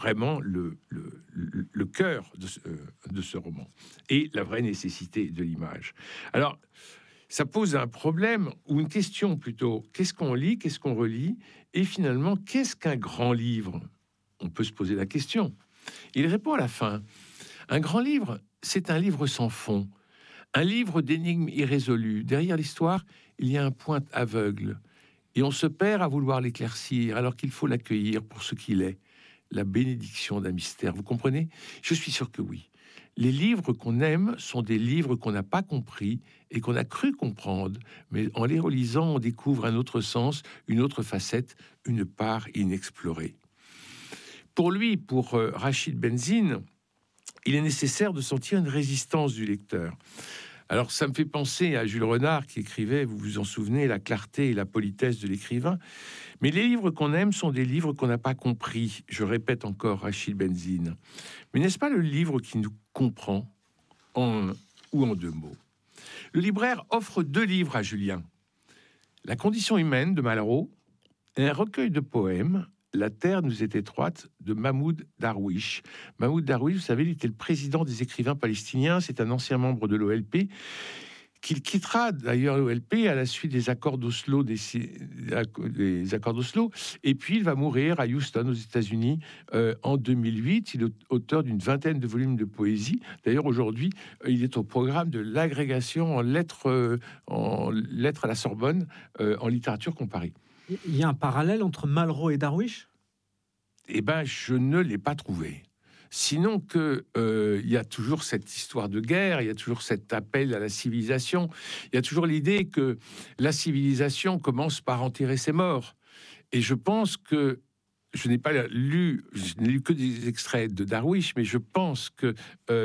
vraiment le cœur de ce roman et la vraie nécessité de l'image. Alors, ça pose un problème ou une question plutôt. Qu'est-ce qu'on lit, qu'est-ce qu'on relit? Et finalement, qu'est-ce qu'un grand livre? On peut se poser la question. Il répond à la fin. Un grand livre, c'est un livre sans fond, un livre d'énigmes irrésolues. Derrière l'histoire, il y a un point aveugle. Et on se perd à vouloir l'éclaircir, alors qu'il faut l'accueillir pour ce qu'il est, la bénédiction d'un mystère. Vous comprenez? Je suis sûr que oui. Les livres qu'on aime sont des livres qu'on n'a pas compris et qu'on a cru comprendre, mais en les relisant, on découvre un autre sens, une autre facette, une part inexplorée. Pour lui, pour Rachid Benzine, il est nécessaire de sentir une résistance du lecteur. Alors, ça me fait penser à Jules Renard qui écrivait, vous vous en souvenez, la clarté et la politesse de l'écrivain. Mais les livres qu'on aime sont des livres qu'on n'a pas compris. Je répète encore Rachid Benzine. Mais n'est-ce pas le livre qui nous comprend en deux mots? Le libraire offre 2 livres à Julien. La condition humaine de Malraux et un recueil de poèmes, La terre nous est étroite, de Mahmoud Darwish. Mahmoud Darwish, vous savez, il était le président des écrivains palestiniens. C'est un ancien membre de l'OLP qu'il quittera d'ailleurs l'OLP à la suite des accords d'Oslo, des accords d'Oslo, et puis il va mourir à Houston, aux États-Unis, en 2008. Il est auteur d'une 20aine de volumes de poésie. D'ailleurs, aujourd'hui, il est au programme de l'agrégation en lettres à la Sorbonne, en littérature comparée. Il y a un parallèle entre Malraux et Darwish? Eh ben, je ne l'ai pas trouvé. Sinon que il y a toujours cette histoire de guerre, il y a toujours cet appel à la civilisation, il y a toujours l'idée que la civilisation commence par enterrer ses morts. Et je pense que je n'ai lu que des extraits de Darwish, mais je pense que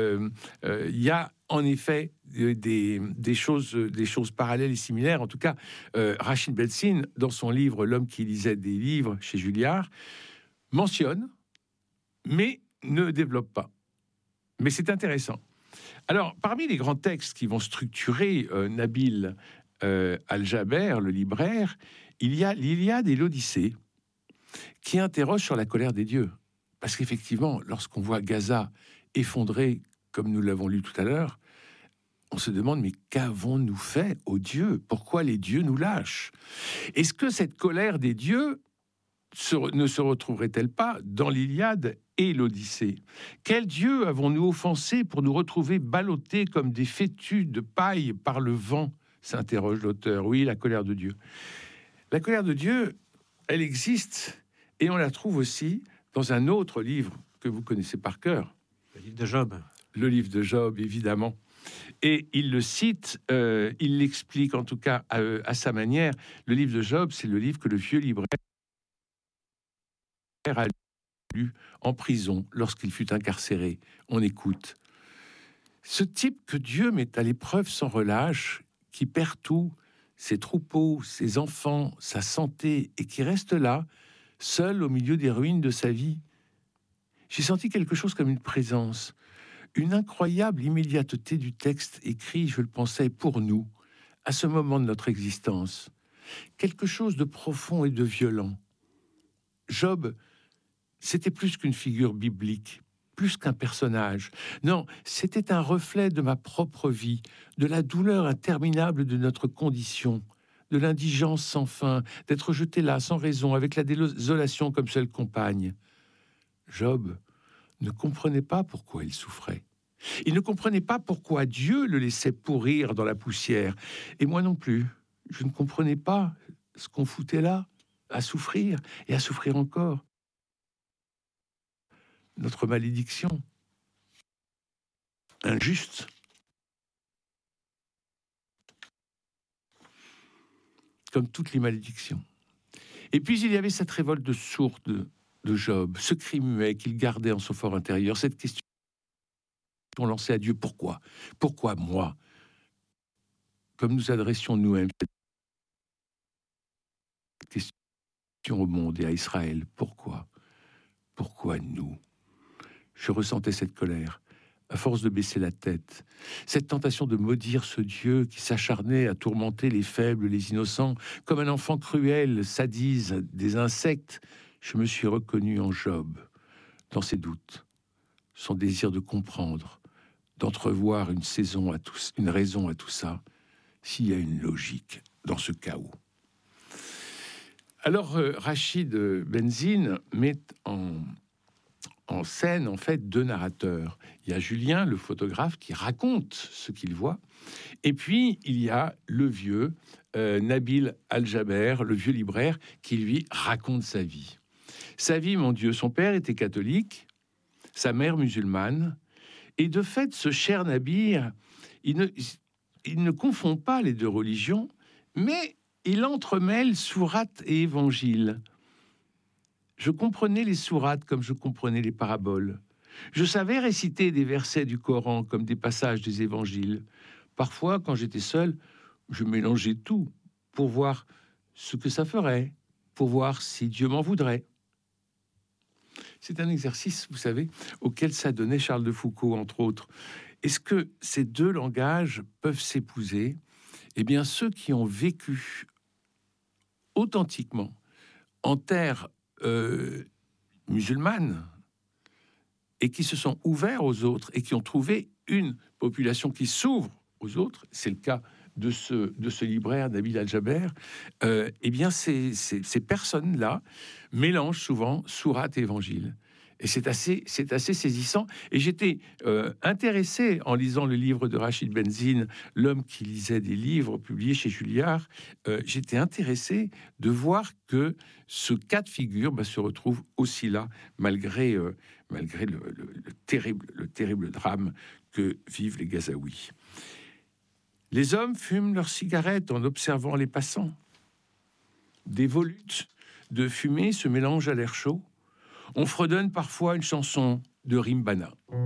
il y a en effet des choses parallèles et similaires. En tout cas, Rachid Benzine, dans son livre L'homme qui lisait des livres chez Julliard, mentionne, mais ne développe pas. Mais c'est intéressant. Alors, parmi les grands textes qui vont structurer Nabil Al-Jaber, le libraire, il y a l'Iliade et l'Odyssée, qui interroge sur la colère des dieux. Parce qu'effectivement, lorsqu'on voit Gaza effondré, comme nous l'avons lu tout à l'heure, on se demande, mais qu'avons-nous fait aux dieux? Pourquoi les dieux nous lâchent? Est-ce que cette colère des dieux ne se retrouverait-elle pas dans l'Iliade et l'Odyssée? Quel dieu avons-nous offensé pour nous retrouver ballottés comme des fétus de paille par le vent? S'interroge l'auteur. Oui, la colère de Dieu. La colère de Dieu, elle existe, et on la trouve aussi dans un autre livre que vous connaissez par cœur. Le livre de Job. Le livre de Job, évidemment. Et il le cite, il l'explique en tout cas à sa manière. Le livre de Job, c'est le livre que le vieux libraire a lu en prison lorsqu'il fut incarcéré. On écoute. Ce type que Dieu met à l'épreuve sans relâche, qui perd tout, ses troupeaux, ses enfants, sa santé, et qui reste là, seul au milieu des ruines de sa vie. J'ai senti quelque chose comme une présence, une incroyable immédiateté du texte écrit, je le pensais, pour nous, à ce moment de notre existence. Quelque chose de profond et de violent. Job, c'était plus qu'une figure biblique, plus qu'un personnage. Non, c'était un reflet de ma propre vie, de la douleur interminable de notre condition, de l'indigence sans fin, d'être jeté là sans raison, avec la désolation comme seule compagne. Job ne comprenait pas pourquoi il souffrait. Il ne comprenait pas pourquoi Dieu le laissait pourrir dans la poussière. Et moi non plus. Je ne comprenais pas ce qu'on foutait là, à souffrir et à souffrir encore. Notre malédiction, injuste, comme toutes les malédictions. Et puis il y avait cette révolte sourde de Job, ce cri muet qu'il gardait en son fort intérieur, cette question lancée à Dieu, pourquoi? Pourquoi moi? Comme nous adressions nous-mêmes cette question au monde et à Israël, pourquoi? Pourquoi nous? Je ressentais cette colère, à force de baisser la tête, cette tentation de maudire ce Dieu qui s'acharnait à tourmenter les faibles, les innocents, comme un enfant cruel sadise des insectes. Je me suis reconnu en Job, dans ses doutes, son désir de comprendre, d'entrevoir une raison à tout ça, s'il y a une logique dans ce chaos. Alors, Rachid Benzine met en scène, en fait, deux narrateurs. Il y a Julien, le photographe, qui raconte ce qu'il voit, et puis il y a le vieux Nabil Al-Jaber, le vieux libraire, qui lui raconte sa vie. Sa vie, mon Dieu, son père était catholique, sa mère musulmane, et de fait, ce cher Nabil, il ne confond pas les deux religions, mais il entremêle sourate et évangile. Je comprenais les sourates comme je comprenais les paraboles. Je savais réciter des versets du Coran comme des passages des évangiles. Parfois, quand j'étais seul, je mélangeais tout pour voir ce que ça ferait, pour voir si Dieu m'en voudrait. C'est un exercice, vous savez, auquel s'adonnait Charles de Foucault, entre autres. Est-ce que ces deux langages peuvent s'épouser? Eh bien, ceux qui ont vécu authentiquement en terre musulmane et qui se sont ouverts aux autres et qui ont trouvé une population qui s'ouvre aux autres, c'est le cas de ce libraire Nabil Al-Jaber, eh bien ces personnes-là mélangent souvent sourate et évangile. Et c'est assez saisissant. Et j'étais intéressé en lisant le livre de Rachid Benzine, L'homme qui lisait des livres publiés chez Julliard. J'étais intéressé de voir que ce cas de figure se retrouve aussi là, malgré le terrible drame que vivent les Gazaouis. Les hommes fument leurs cigarettes en observant les passants. Des volutes de fumée se mélangent à l'air chaud. On fredonne parfois une chanson de Rimbana.